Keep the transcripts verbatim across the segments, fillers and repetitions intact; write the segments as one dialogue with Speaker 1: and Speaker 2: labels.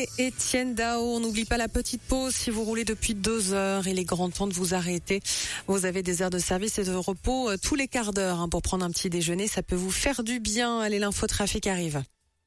Speaker 1: et Étienne Dao. On n'oublie pas la petite pause. Si vous roulez depuis deux heures, il est grand temps de vous arrêter. Vous avez des heures de service et de repos euh, tous les quarts d'heure hein, pour prendre un petit déjeuner. Ça peut vous faire du bien. Allez, l'infotrafic arrive.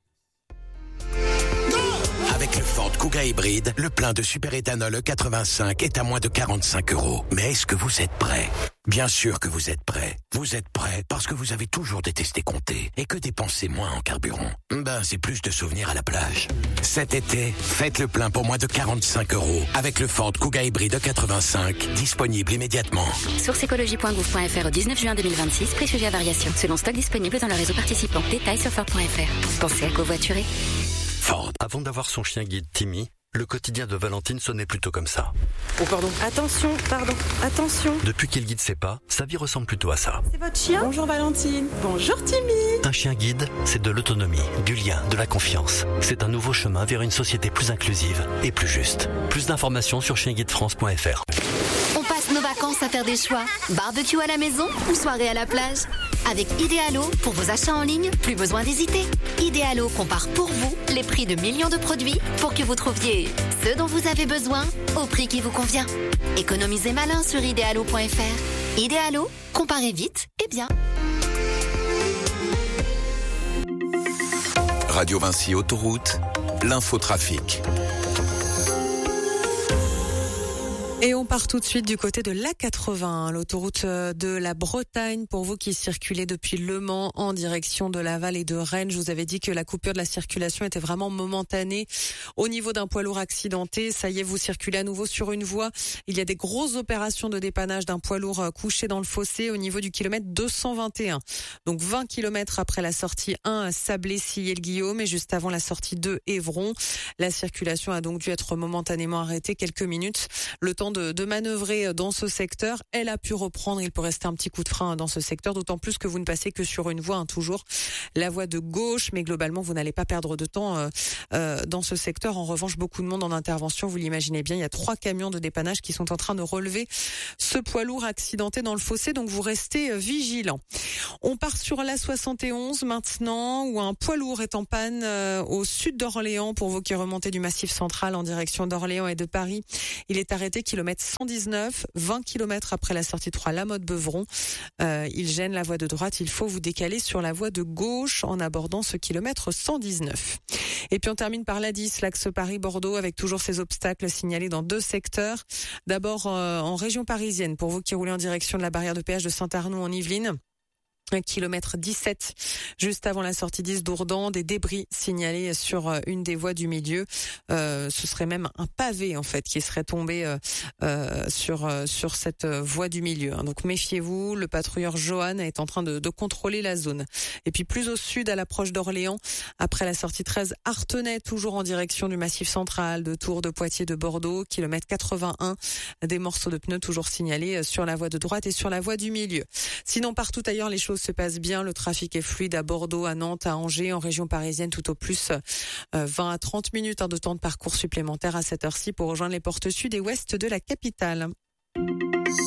Speaker 2: Avec le Ford Kuga hybride, le plein de superéthanol E quatre-vingt-cinq est à moins de quarante-cinq euros. Mais est-ce que vous êtes prêts ? Bien sûr que vous êtes prêts. Vous êtes prêts parce que vous avez toujours détesté compter et que dépenser moins en carburant, ben c'est plus de souvenirs à la plage. Cet été, faites le plein pour moins de quarante-cinq euros avec le Ford Kuga hybride E quatre-vingt-cinq, disponible immédiatement.
Speaker 3: Source écologie point gouv point f r au dix-neuf juin deux mille vingt-six, prix sujet à variation, selon stock disponible dans le réseau participant. Détails sur ford point f r. Pensez à covoiturer.
Speaker 2: Ford.
Speaker 4: Avant d'avoir son chien guide Timmy, le quotidien de Valentine sonnait plutôt comme ça.
Speaker 5: Oh pardon, attention, pardon, attention.
Speaker 4: Depuis qu'il guide ses pas, sa vie ressemble plutôt à ça.
Speaker 5: C'est votre chien ? Bonjour Valentine. Bonjour Timmy.
Speaker 4: Un chien guide, c'est de l'autonomie, du lien, de la confiance. C'est un nouveau chemin vers une société plus inclusive et plus juste. Plus d'informations sur chien guide france point f r.
Speaker 3: On passe nos vacances à faire des choix. Barbecue à la maison ou soirée à la plage ? Avec Idealo, pour vos achats en ligne, plus besoin d'hésiter. Idealo compare pour vous les prix de millions de produits pour que vous trouviez ce dont vous avez besoin au prix qui vous convient. Économisez malin sur idealo point f r. Idealo, comparez vite et bien.
Speaker 2: Radio Vinci Autoroute, l'infotrafic.
Speaker 1: Et on part tout de suite du côté de l'A quatre-vingts, l'autoroute de la Bretagne. Pour vous qui circulez depuis Le Mans en direction de Laval et de Rennes, je vous avais dit que la coupure de la circulation était vraiment momentanée au niveau d'un poids lourd accidenté. Ça y est, vous circulez à nouveau sur une voie. Il y a des grosses opérations de dépannage d'un poids lourd couché dans le fossé au niveau du kilomètre deux cent vingt et un. Donc vingt kilomètres après la sortie un à Sablé-Sillé-le-Guillaume et juste avant la sortie deux Évron. La circulation a donc dû être momentanément arrêtée quelques minutes. Le temps De, de manœuvrer dans ce secteur, elle a pu reprendre. Il peut rester un petit coup de frein dans ce secteur, d'autant plus que vous ne passez que sur une voie, hein, toujours la voie de gauche, mais globalement vous n'allez pas perdre de temps euh, euh, dans ce secteur. En revanche, beaucoup de monde en intervention, vous l'imaginez bien, il y a trois camions de dépannage qui sont en train de relever ce poids lourd accidenté dans le fossé, donc vous restez vigilants. On part sur la soixante et onze maintenant, où un poids lourd est en panne euh, au sud d'Orléans. Pour vous qui remontez du Massif central en direction d'Orléans et de Paris, il est arrêté kilomètre cent dix-neuf, vingt kilomètres après la sortie trois La Motte-Beuvron. Euh, il gêne la voie de droite. Il faut vous décaler sur la voie de gauche en abordant ce kilomètre cent dix-neuf. Et puis on termine par l'A dix, l'axe Paris-Bordeaux, avec toujours ces obstacles signalés dans deux secteurs. D'abord euh, en région parisienne, pour vous qui roulez en direction de la barrière de péage de Saint-Arnoux en Yvelines. Un kilomètre dix-sept, juste avant la sortie dix d'Ourdan, des débris signalés sur une des voies du milieu. Euh, ce serait même un pavé en fait qui serait tombé euh, euh, sur sur cette voie du milieu. Donc méfiez-vous, le patrouilleur Johan est en train de, de contrôler la zone. Et puis plus au sud, à l'approche d'Orléans, après la sortie treize, Artenay, toujours en direction du Massif central, de Tours, de Poitiers, de Bordeaux, kilomètre quatre-vingt-un, des morceaux de pneus toujours signalés sur la voie de droite et sur la voie du milieu. Sinon partout ailleurs les choses se passe bien, le trafic est fluide à Bordeaux, à Nantes, à Angers, en région parisienne tout au plus euh, vingt à trente minutes hein, de temps de parcours supplémentaire à cette heure-ci pour rejoindre les portes sud et ouest de la capitale.